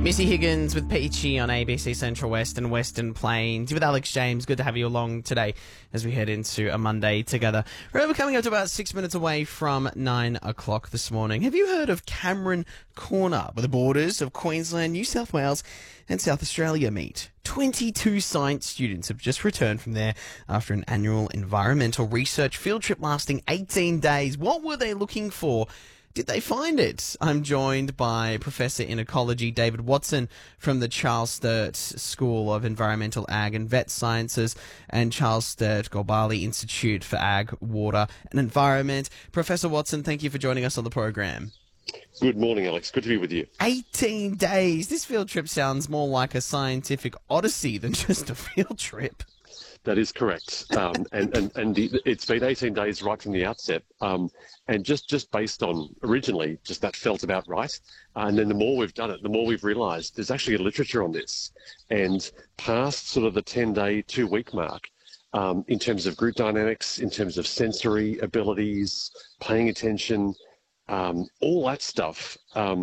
Missy Higgins with Peachy on ABC Central West and Western Plains. With Alex James, good to have you along today as we head into a Monday together. We're coming up to about 6 minutes away from 9 o'clock this morning. Have you heard of Cameron Corner, where the borders of Queensland, New South Wales and South Australia meet? 22 science students have just returned from there after an annual environmental research field trip lasting 18 days. What were they looking for? Did they find it? I'm joined by Professor in Ecology David Watson from the Charles Sturt School of Environmental Ag and Vet Sciences and Charles Sturt Gobali Institute for Ag, Water and Environment. Professor Watson, thank you for joining us on the program. Good morning, Alex. Good to be with you. 18 days. This field trip sounds more like a scientific odyssey than just a field trip. That is correct. It's been 18 days right from the outset. And just based on originally, just that felt about right. And then the more we've done it, the more we've realised there's actually a literature on this. And past sort of the 10-day, 2-week mark, in terms of group dynamics, in terms of sensory abilities, paying attention, all that stuff,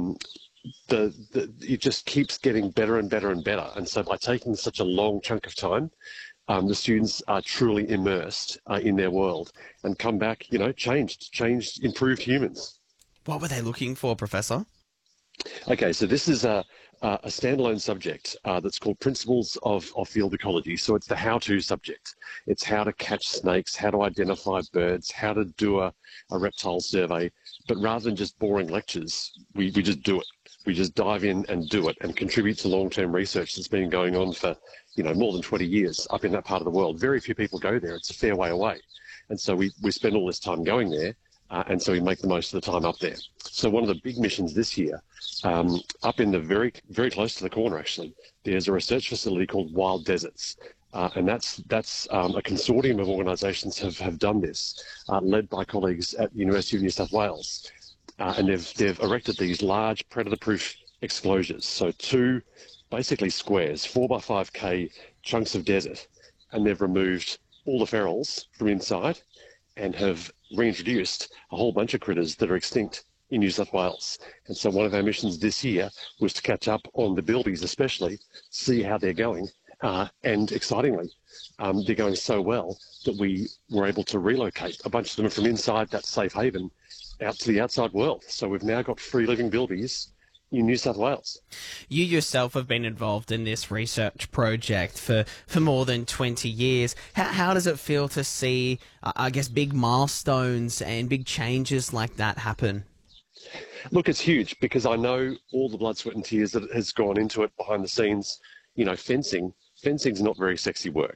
it just keeps getting better and better and better. And so by taking such a long chunk of time, the students are truly immersed in their world and come back, changed, improved humans. What were they looking for, Professor? Okay, so this is a standalone subject that's called Principles of Field Ecology. So it's the how-to subject. It's how to catch snakes, how to identify birds, how to do a reptile survey. But rather than just boring lectures, we just do it. We just dive in and do it and contribute to long-term research that's been going on for, more than 20 years up in that part of the world. Very few people go there. It's a fair way away. And so we spend all this time going there, and so we make the most of the time up there. So one of the big missions this year, up in the very, very close to the corner, actually, there's a research facility called Wild Deserts. And that's a consortium of organisations have done this, led by colleagues at the University of New South Wales. And they've erected these large predator-proof exclosures. So 2 basically squares, 4x5k chunks of desert, and they've removed all the ferals from inside and have reintroduced a whole bunch of critters that are extinct in New South Wales. And so one of our missions this year was to catch up on the bilbies especially, see how they're going. And excitingly, they're going so well that we were able to relocate a bunch of them from inside that safe haven out to the outside world. So we've now got free living bilbies in New South Wales. You yourself have been involved in this research project for more than 20 years. How does it feel to see, big milestones and big changes like that happen? Look, it's huge because I know all the blood, sweat and tears that has gone into it behind the scenes. Fencing's not very sexy work.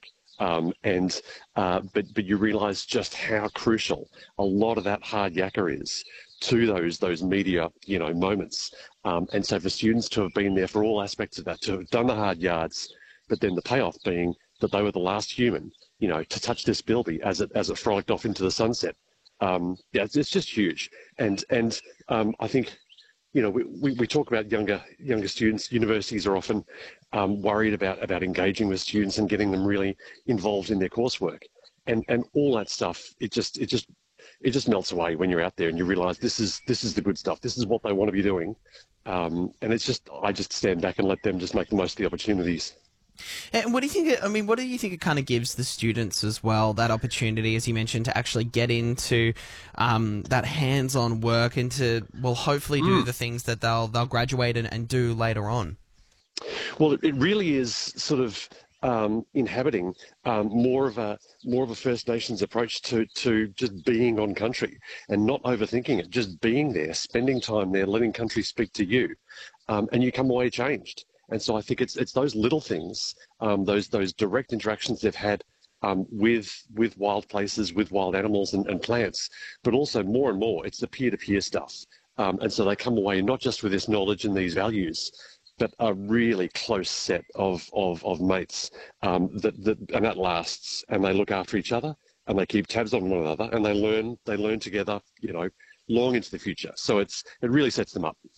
But you realise just how crucial a lot of that hard yakka is to those media, moments. And so for students to have been there for all aspects of that, to have done the hard yards, but then the payoff being that they were the last human, to touch this bilby as it frolicked off into the sunset. It's just huge. And I think, we talk about younger students. Universities are often worried about engaging with students and getting them really involved in their coursework, and all that stuff. It just melts away when you're out there and you realise this is the good stuff. This is what they want to be doing, and I just stand back and let them just make the most of the opportunities. And what do you think? What do you think it kind of gives the students as well, that opportunity, as you mentioned, to actually get into that hands-on work and to, hopefully do the things that they'll graduate and do later on? Well, it really is sort of inhabiting more of a First Nations approach to just being on country and not overthinking it, just being there, spending time there, letting country speak to you, and you come away changed. And so I think it's those little things, those direct interactions they've had with wild places, with wild animals and plants, but also more and more it's the peer-to-peer stuff. And so they come away not just with this knowledge and these values, but a really close set of mates that lasts, and they look after each other and they keep tabs on one another and they learn together, long into the future. So it really sets them up.